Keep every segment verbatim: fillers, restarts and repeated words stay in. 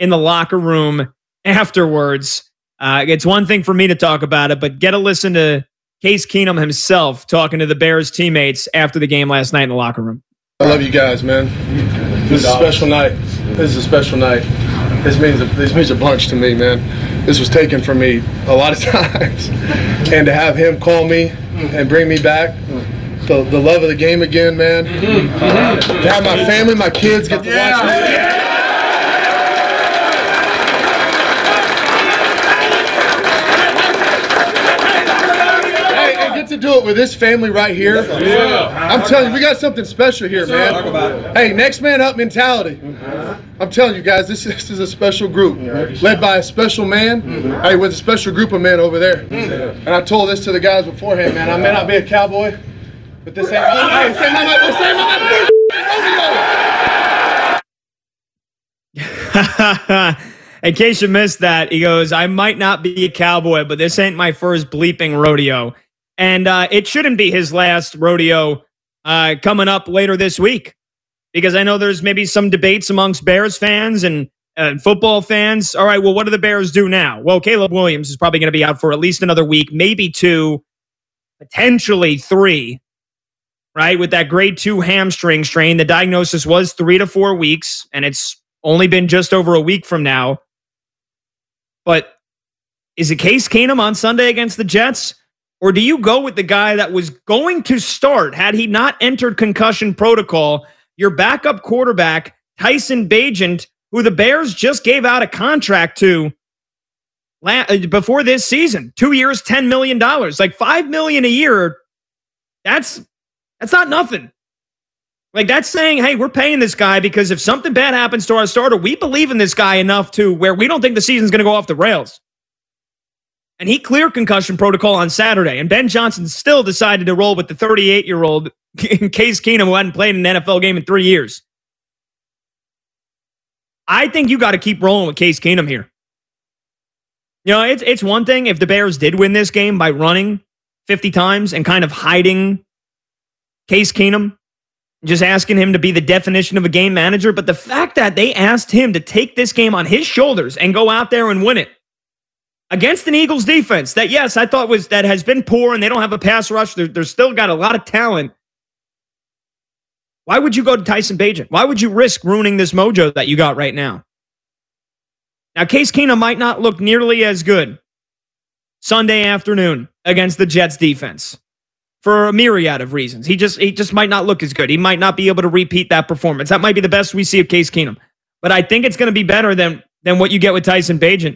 in the locker room afterwards. Uh, it's one thing for me to talk about it, but get a listen to Case Keenum himself talking to the Bears teammates after the game last night in the locker room. I love you guys, man. This is a special night. This is a special night. This means a, this means a bunch to me, man. This was taken from me a lot of times. And to have him call me and bring me back, the, the love of the game again, man. To have my family, my kids get to watch me. To do it with this family right here. Yeah. I'm telling you, we got something special here, man. Hey, next man up mentality. I'm telling you guys, this, this is a special group led by a special man. Hey, with a special group of men over there. And I told this to the guys beforehand, man. I may not be a cowboy, but this ain't my, hey, this ain't my, this ain't my rodeo. In case you missed that, he goes, I might not be a cowboy, but this ain't my first bleeping rodeo. And uh, it shouldn't be his last rodeo uh, coming up later this week, because I know there's maybe some debates amongst Bears fans and uh, football fans. All right, well, what do the Bears do now? Well, Caleb Williams is probably going to be out for at least another week, maybe two, potentially three, right? With that grade two hamstring strain, the diagnosis was three to four weeks, and it's only been just over a week from now. But is it Case Keenum on Sunday against the Jets? Or do you go with the guy that was going to start had he not entered concussion protocol, your backup quarterback, Tyson Bagent, who the Bears just gave out a contract to before this season? Two years, ten million dollars. Like five million dollars a year, that's, that's not nothing. Like that's saying, hey, we're paying this guy because if something bad happens to our starter, we believe in this guy enough to where we don't think the season's going to go off the rails. And he cleared concussion protocol on Saturday. And Ben Johnson still decided to roll with the thirty-eight-year-old Case Keenum, who hadn't played an N F L game in three years. I think you got to keep rolling with Case Keenum here. You know, it's, it's one thing if the Bears did win this game by running fifty times and kind of hiding Case Keenum, just asking him to be the definition of a game manager. But the fact that they asked him to take this game on his shoulders and go out there and win it, against an Eagles defense that, yes, I thought was that has been poor and they don't have a pass rush. They're, they're still got a lot of talent. Why would you go to Tyson Bagent? Why would you risk ruining this mojo that you got right now? Now, Case Keenum might not look nearly as good Sunday afternoon against the Jets defense for a myriad of reasons. He just, he just might not look as good. He might not be able to repeat that performance. That might be the best we see of Case Keenum. But I think it's going to be better than, than what you get with Tyson Bagent.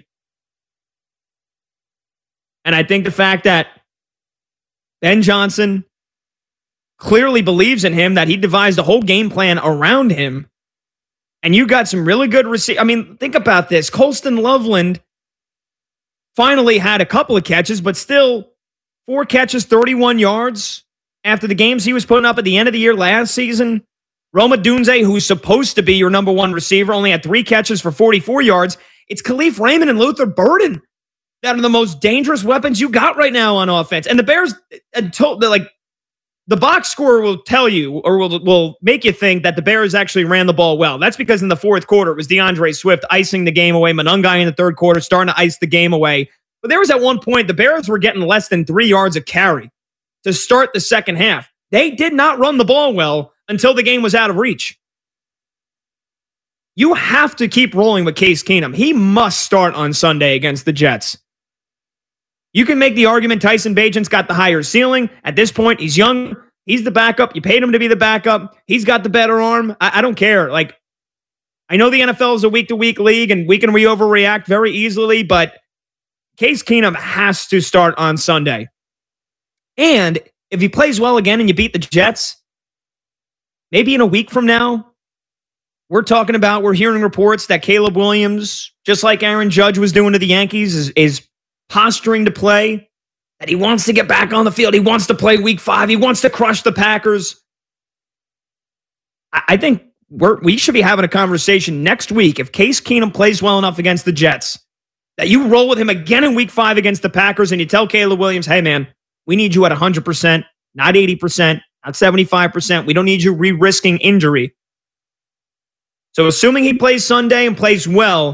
And I think the fact that Ben Johnson clearly believes in him, that he devised a whole game plan around him, and you got some really good receivers. I mean, think about this. Colston Loveland finally had a couple of catches, but still four catches, thirty-one yards after the games he was putting up at the end of the year last season. Rome Odunze, who's supposed to be your number one receiver, only had three catches for forty-four yards. It's Khalif Raymond and Luther Burden that are the most dangerous weapons you got right now on offense. And the Bears, until like the box score will tell you, or will will make you think that the Bears actually ran the ball well. That's because in the fourth quarter, it was DeAndre Swift icing the game away. Monungai in the third quarter starting to ice the game away. But there was at one point, the Bears were getting less than three yards a carry to start the second half. They did not run the ball well until the game was out of reach. You have to keep rolling with Case Keenum. He must start on Sunday against the Jets. You can make the argument Tyson Bagent's got the higher ceiling. At this point, he's young. He's the backup. You paid him to be the backup. He's got the better arm. I, I don't care. Like, I know the N F L is a week-to-week league, and we can we overreact very easily, but Case Keenum has to start on Sunday. And if he plays well again and you beat the Jets, maybe in a week from now, we're talking about, we're hearing reports that Caleb Williams, just like Aaron Judge was doing to the Yankees, is, is posturing to play, that he wants to get back on the field. He wants to play week five. He wants to crush the Packers. I, I think we're, we should be having a conversation next week, if Case Keenum plays well enough against the Jets, that you roll with him again in week five against the Packers and you tell Caleb Williams, hey man, we need you at one hundred percent, not eighty percent, not seventy-five percent. We don't need you re-risking injury. So assuming he plays Sunday and plays well,